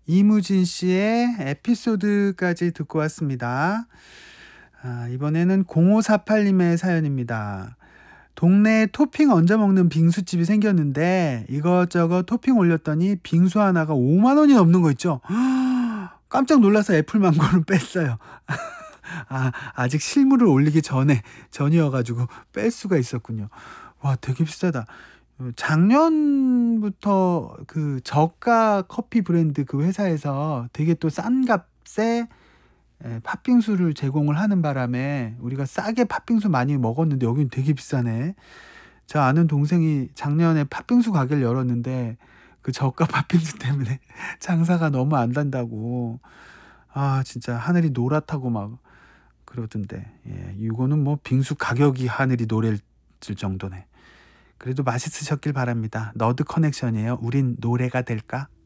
이무진 씨의 에피소드까지 듣고 왔습니다. 이번에는 0548님의 사연입니다. 동네에 토핑 얹어 먹는 빙수집이 생겼는데 이것저것 토핑 올렸더니 빙수 하나가 5만 원이 넘는 거 있죠. 깜짝 놀라서 애플망고를 뺐어요. 아직 실물을 올리기 전이어가지고 뺄 수가 있었군요. 와, 되게 비싸다. 작년부터 그 저가 커피 브랜드 그 회사에서 되게 또 싼 값에 팥빙수를 제공을 하는 바람에 우리가 싸게 팥빙수 많이 먹었는데 여기는 되게 비싸네. 저 아는 동생이 작년에 팥빙수 가게를 열었는데 그 저가 팥빙수 때문에 장사가 너무 안 된다고. 진짜 하늘이 노랗다고 막 그러던데. 예, 이거는 뭐 빙수 가격이 하늘이 노랬을 정도네. 그래도 맛있으셨길 바랍니다. 너드 커넥션이에요. 우린 노래가 될까?